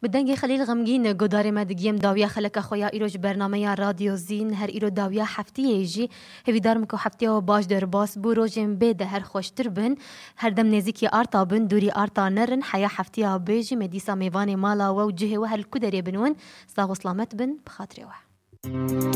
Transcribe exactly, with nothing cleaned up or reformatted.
بدنگی خلیل غمگین گودار مدگیم داویا خلک خویا ایروج برنامه رادیو زین هر ایرو داویا هفته ایجی هویدار مکو هفته و باش در باس بو روزم بده هر خوشتر بن هر دم نزیکی آرتا بن دوری آرتا نرن حیا هفته ها بیجی مدیسا میوان مالا و جهه و هر کدری بنون ساغ سلامت بن بخاطر و